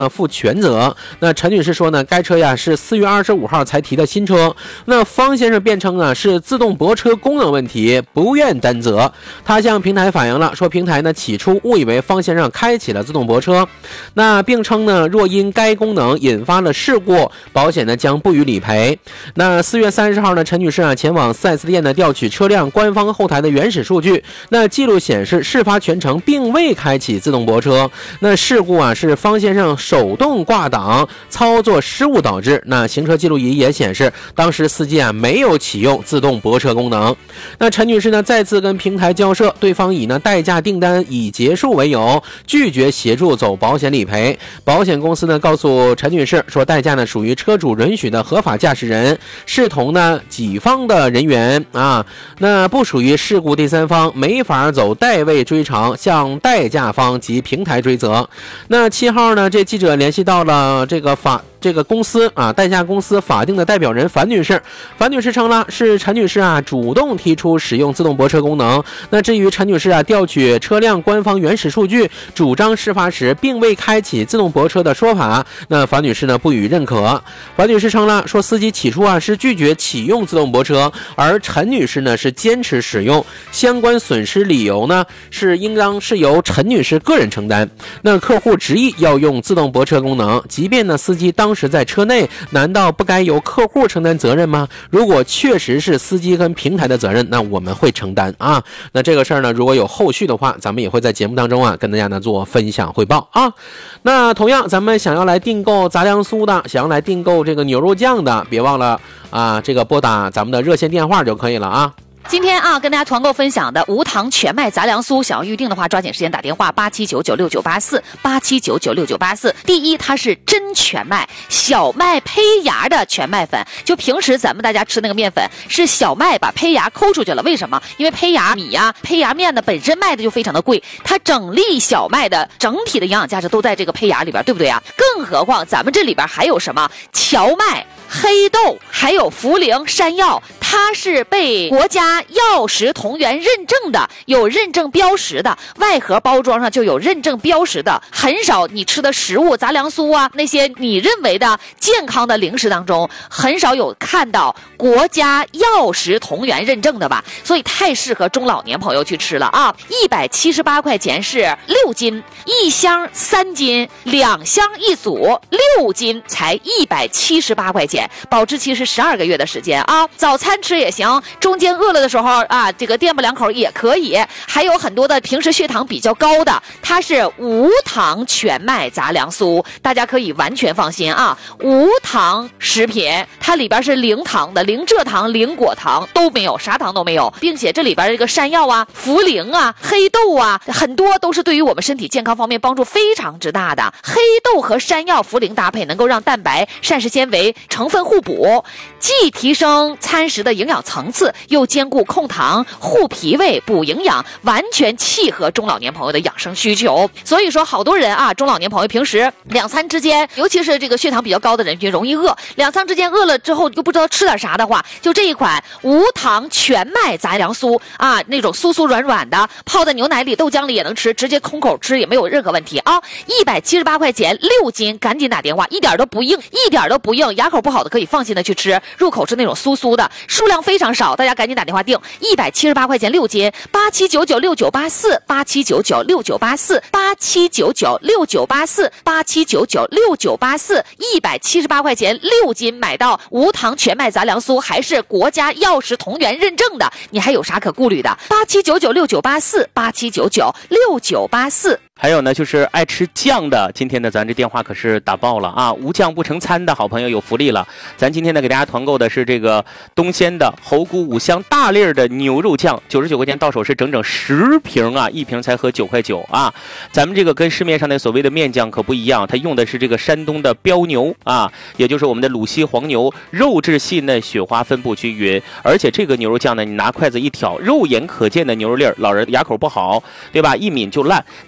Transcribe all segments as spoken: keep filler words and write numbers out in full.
呃负全责。那陈女士说呢，该车呀是四月二十五号才提的新车。那方先生辩称呢是自动泊车功能问题，不愿担责。他向平台反映了，说平台呢起初误以为方先生开启了自动泊车，那并称呢若因该功能引发了事故，保险呢将不予理赔。那四月三十号呢，陈女士啊前往 四 S 店呢调取车辆官方后台的原始数据，那记录显示事发全程并未开启自动泊车。那事故啊是方先生手动挂档操作失误导致。那行车记录仪也显示，当时司机啊没有启用自动泊车功能。那陈女士呢再次跟平台交涉，对方以呢代驾订单已结束为由，拒绝协助走保险理赔。保险公司呢告诉陈女士说，代驾呢属于车主允许的合法驾驶人，视同呢己方的人员啊，那不属于事故第三方，没法走代位追偿，向代驾方及平台追责。那七号呢，这记者联系到了这个法这个公司啊，代驾公司法定的代表人樊女士。樊女士称了，是陈女士啊主动提出使用自动泊车功能。那至于陈女士啊调取车辆官方原始数据，主张事发时并未开启自动泊车的说法，那樊女士呢不予认可。樊女士称了，说司机起初啊是拒绝启用自动泊车，而陈女士呢是坚持使用，相关损失理由呢是应当是由陈女士个人承担。那客户执意要用自动泊车功能，即便呢司机当时在车内，难道不该由客户承担责任吗？如果确实是司机跟平台的责任，那我们会承担啊。那这个事儿呢，如果有后续的话，咱们也会在节目当中啊跟大家呢做分享汇报啊。那同样，咱们想要来订购杂粮酥的，想要来订购这个牛肉酱的，别忘了啊，这个拨打咱们的热线电话就可以了啊。 今天啊，跟大家团购分享的无糖全麦杂粮酥，想要预定的话，抓紧时间打电话八七九九六九八四八七九九六九八四。第一，它是真全麦小麦胚芽的全麦粉，就平时咱们大家吃那个面粉是小麦把胚芽抠出去了，为什么？因为胚芽米呀、啊、胚芽面呢本身卖的就非常的贵，它整粒小麦的整体的营养价值都在这个胚芽里边，对不对啊？更何况咱们这里边还有什么荞麦、黑豆，还有茯苓、山药，它是被国家药食同源认证的，有认证标识的，外盒包装上就有认证标识的。很少你吃的食物，杂粮酥啊，那些你认为的健康的零食当中，很少有看到国家药食同源认证的吧？所以太适合中老年朋友去吃了啊！一百七十八块钱是六斤，一箱三斤，两箱一组，六斤才一百七十八块钱，保质期是十二个月的时间啊！早餐吃也行，中间饿了的时候啊，这个垫吧两口也可以。还有很多的平时血糖比较高的，它是无糖全麦杂粮酥，大家可以完全放心啊！无糖食品，它里边是零糖的，零蔗糖、零果糖都没有，啥糖都没有，并且这里边这个山药啊、茯苓啊、黑豆啊，很多都是对于我们身体健康方面帮助非常之大的。黑豆和山药、茯苓搭配，能够让蛋白、膳食纤维成分互补，既提升餐食的营养层次，又兼顾控糖、护脾胃、补营养，完全契合中老年朋友的养生需求。所以说，好多人啊，中老年朋友平时两餐之间，尤其是这个血糖比较高的人群容易饿，两餐之间饿了之后又不知道吃点啥的话，就这一款无糖全麦杂粮酥啊，那种酥酥软软的，泡在牛奶里、豆浆里也能吃，直接空口吃也没有任何问题啊！一百七十八块钱六斤，赶紧打电话，一点都不硬，一点都不硬，牙口不好的可以放心的去吃，入口是那种酥酥的，数量非常少，大家赶紧打电话订，一百七十八块钱六斤，八七九九六九八四八七九九六九八四八七九九六九八四八七九九六九八四，一百七十八块钱六斤买到无糖全麦杂粮酥，还是国家药食同源认证的，你还有啥可顾虑的？八七九九六九八四八七九九六九八四。 还有呢，就是爱吃酱的，今天呢咱这电话可是打爆了啊！无酱不成餐的好朋友有福利了，咱今天呢给大家团购的是这个东鲜的猴骨五香大粒儿的牛肉酱，九十九块钱到手是整整十瓶啊，一瓶才合九块九啊！咱们这个跟市面上的所谓的面酱可不一样，它用的是这个山东的标牛啊，也就是我们的鲁西黄牛，肉质细嫩，雪花分布均匀，而且这个牛肉酱呢，你拿筷子一挑，肉眼可见的牛肉粒儿，老人牙口不好，对吧？一抿就烂，年轻人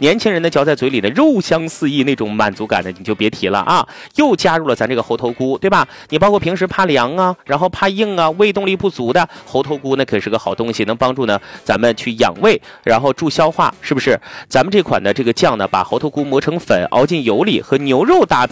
呢嚼在嘴里的肉香四溢，那种满足感呢你就别提了啊。又加入了咱这个猴头菇，对吧？你包括平时怕凉啊，然后怕硬啊，胃动力不足的，猴头菇呢可是个好东西，能帮助呢咱们去养胃，然后助消化，是不是？咱们这款的这个酱呢，把猴头菇磨成粉，熬进油里，和牛肉搭配。